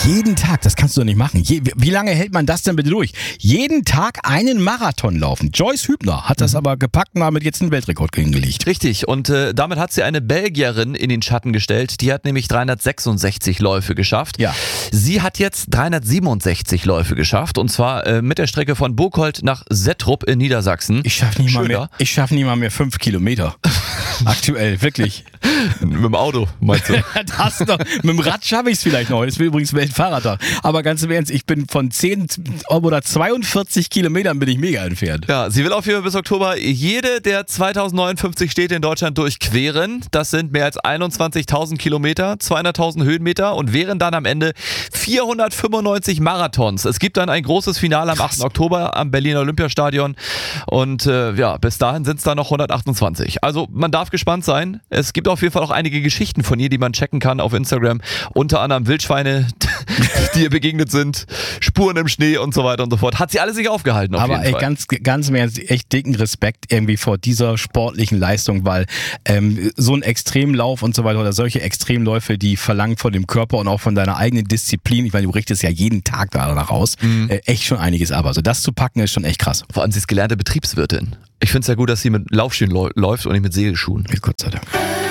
Jeden Tag, das kannst du doch nicht machen. Wie lange hält man das denn bitte durch? Jeden Tag einen Marathon laufen. Joyce Hübner hat das aber gepackt und damit jetzt einen Weltrekord hingelegt. Richtig, und damit hat sie eine Belgierin in den Schatten gestellt. Die hat nämlich 366 Läufe geschafft. Ja. Sie hat jetzt 367 Läufe geschafft, und zwar mit der Strecke von Burghold nach Settrup in Niedersachsen. Ich schaffe nicht mal mehr 5 Kilometer. Aktuell, wirklich. Mit dem Auto, meinst du? Das doch. Mit dem Rad schaffe ich es vielleicht noch. Es will übrigens Weltfahrradtag. Aber ganz im Ernst, ich bin von 10 oder 42 Kilometern bin ich mega entfernt. Ja, sie will auf jeden Fall bis Oktober jede der 2059 Städte in Deutschland durchqueren. Das sind mehr als 21.000 Kilometer, 200.000 Höhenmeter und wären dann am Ende 495 Marathons. Es gibt dann ein großes Finale am 8. Oktober am Berliner Olympiastadion und bis dahin sind es dann noch 128. Also man darf gespannt sein. Es gibt auf jeden Fall auch einige Geschichten von ihr, die man checken kann auf Instagram. Unter anderem Wildschweine, die ihr begegnet sind, Spuren im Schnee und so weiter und so fort. Hat sie alles nicht aufgehalten auf jeden Fall. Aber ganz mehr echt dicken Respekt irgendwie vor dieser sportlichen Leistung, weil so ein Extremlauf und so weiter oder solche Extremläufe, die verlangen von dem Körper und auch von deiner eigenen Disziplin, ich meine, du richtest ja jeden Tag danach aus, echt schon einiges ab. Also das zu packen ist schon echt krass. Vor allem, sie ist gelernte Betriebswirtin. Ich finde es ja gut, dass sie mit Laufschuhen läuft und nicht mit Segelschuhen. Gott sei Dank.